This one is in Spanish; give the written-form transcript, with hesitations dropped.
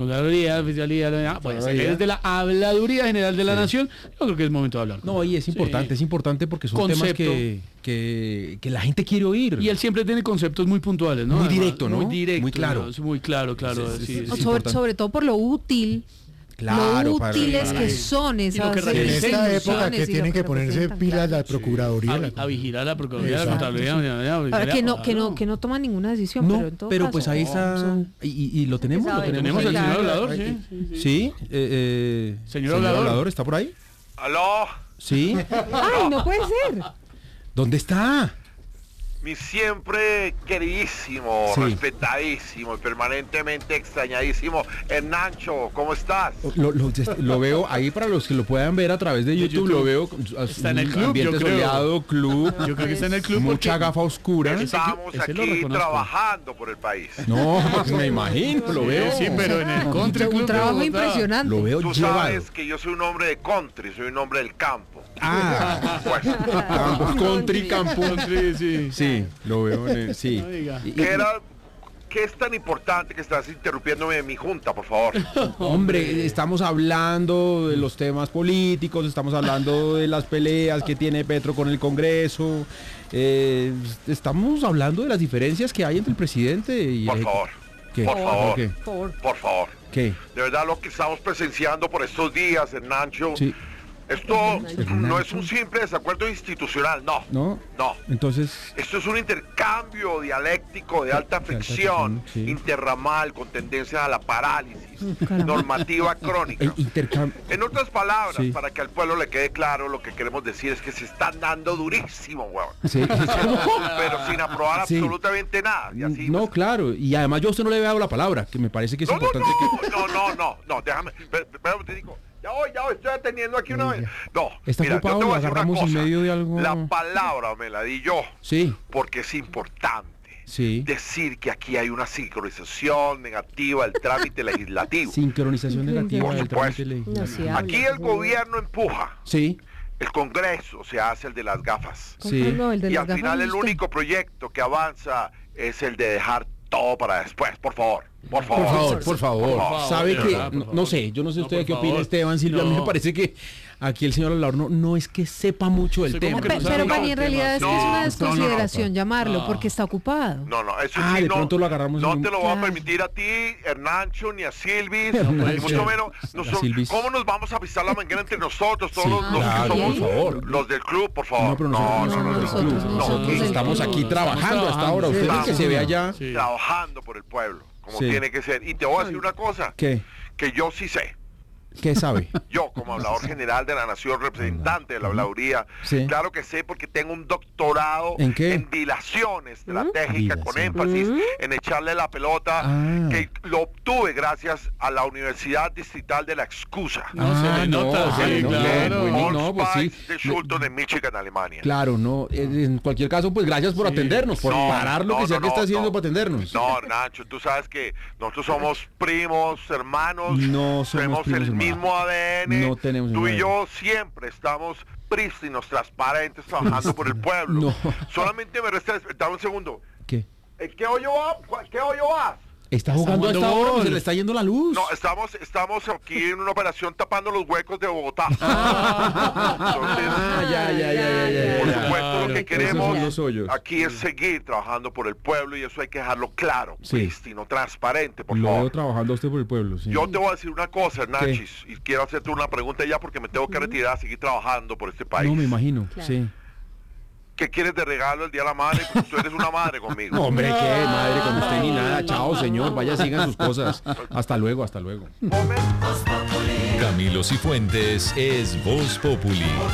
Contraloría, Fiscalía, pues es de la Habladuría General de la Nación. Yo creo que es momento de hablar. No, y es importante porque son temas que la gente quiere oír. Y él siempre tiene conceptos muy puntuales, ¿no? Muy directo, ¿no? Muy directo, muy claro. Muy claro. Sí. Sobre todo por lo útil. Claro, lo útiles que son esas en esta época que tienen que ponerse pilas la Procuraduría. A vigilar la Procuraduría, la Contraloría. Ahora que no toman ninguna decisión, no, pero en todo pero caso, pues ahí está. Y lo tenemos. Tenemos al señor hablador, sí. Señor hablador, ¿está por ahí? ¿Aló? Sí. ¡Ay, no puede ser! ¿Dónde está? Mi siempre queridísimo, respetadísimo y permanentemente extrañadísimo Hernancho, ¿cómo estás? Lo veo ahí para los que lo puedan ver a través de YouTube. Lo veo. Está en el club, ambiente soleado, club. Yo creo que está en el club. Mucha gafa oscura. Estamos aquí trabajando por el país. No, me imagino, lo veo. Sí, pero en el country club. Un trabajo impresionante. Lo veo Tú llevado. sabes que yo soy un hombre de country, soy un hombre del campo. Pues, campos, country, campo. Sí, lo veo. Sí. ¿Qué es tan importante que estás interrumpiéndome en mi junta, por favor? Hombre, estamos hablando de los temas políticos, estamos hablando de las peleas que tiene Petro con el Congreso, estamos hablando de las diferencias que hay entre el presidente y por favor. ¿Qué? Por favor. ¿Qué? Por favor. ¿Qué? De verdad lo que estamos presenciando por estos días, Hernancho. Sí. Esto no es un simple desacuerdo institucional, no. Entonces, esto es un intercambio dialéctico de alta fricción, interramal, con tendencia a la parálisis, normativa crónica. En otras palabras, para que al pueblo le quede claro, lo que queremos decir es que se están dando durísimo, huevón. Sí. Pero sin aprobar absolutamente nada. Y así, no, claro. Y además yo a usted no le he dado la palabra, que me parece que es importante que... No, déjame, pero te digo... Ya voy, estoy atendiendo aquí una vez. No, ¿está mira, ocupado? yo te voy a ¿Lo decir agarramos una cosa. en medio de algo? La palabra me la di yo. Sí. Porque es importante decir que aquí hay una sincronización negativa del trámite legislativo. Sincronización negativa del trámite legislativo. Aquí el gobierno empuja. Sí. El Congreso se hace el de las gafas. Sí. Y al final el único proyecto que avanza es el de dejar todo para después, por favor. Por favor. Sabe que, no sé, yo no sé usted qué opina, Esteban Silvia, a mí me parece que aquí el señor hablador no es que sepa mucho del tema. Pero para mí en realidad es que es una desconsideración llamarlo, porque está ocupado. Eso sí, de pronto lo agarramos. No te lo voy a permitir a ti, Hernancho, ni a Silvis, ni mucho menos. ¿Cómo nos vamos a pisar la manguera entre nosotros, todos los que somos los del club, por favor? Nosotros estamos aquí trabajando hasta ahora, usted que se ve allá. Trabajando por el pueblo, como tiene que ser. Y te voy a decir una cosa. ¿Qué? Que yo sí sé. ¿Qué sabe? Yo, como hablador general de la Nación, representante de la habladuría, claro que sé porque tengo un doctorado ¿En qué? En dilación estratégica, con énfasis en echarle la pelota, que lo obtuve gracias a la Universidad Distrital de la Excusa. De Schulton de Michigan, Alemania. Claro, en cualquier caso, pues gracias por atendernos, por parar lo que sea que está haciendo para atendernos. No, Nacho, tú sabes que nosotros somos primos, hermanos, no somos el mismo ADN, no tenemos tú y yo siempre estamos prístinos, transparentes, trabajando por el pueblo. Solamente me resta despertar un segundo. ¿Qué? ¿Qué hoyo vas? ¿Está jugando a esta hora? ¿Se le está yendo la luz? No, estamos aquí en una operación tapando los huecos de Bogotá. Entonces, por supuesto, lo que queremos aquí es seguir trabajando por el pueblo y eso hay que dejarlo claro, prístino, transparente, por favor. Lo veo trabajando usted por el pueblo, Yo te voy a decir una cosa, Hernachis, y quiero hacerte una pregunta ya porque me tengo que retirar a seguir trabajando por este país. No, me imagino, sí. ¿Qué quieres de regalo el día de la madre? Porque tú eres una madre conmigo. No, hombre, ¿qué madre con usted ni nada? Chao, señor, vaya, sigan sus cosas. Hasta luego. Camilo Cifuentes es Voz Populi.